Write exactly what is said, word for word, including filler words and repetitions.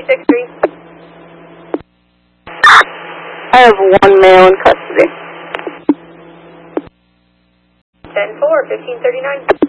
six three. I have one male in custody. ten four, fifteen thirty-nine.